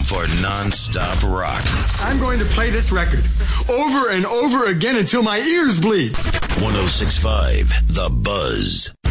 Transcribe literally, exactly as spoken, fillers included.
for non-stop rock. I'm going to play this record over and over again until my ears bleed. one oh six point five The Buzz.